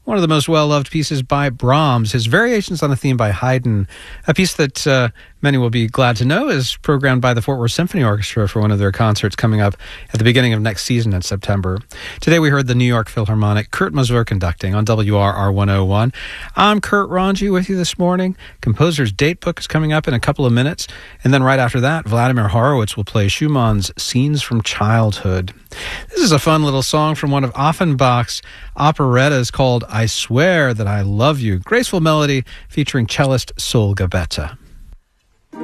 one of the most well-loved pieces by Brahms, his Variations on a Theme by Haydn, a piece that many will be glad to know is programmed by the Fort Worth Symphony Orchestra for one of their concerts coming up at the beginning of next season in September. Today we heard the New York Philharmonic Kurt Masur conducting on WRR 101. I'm Kurt Ranji with you this morning. Composer's Date Book is coming up in a couple of minutes, and then right after that, Vladimir Horowitz will play Schumann's Scenes from Childhood. This is a fun little song from one of Offenbach's operettas called I Swear That I Love You. Graceful melody featuring cellist Sol Gabetta.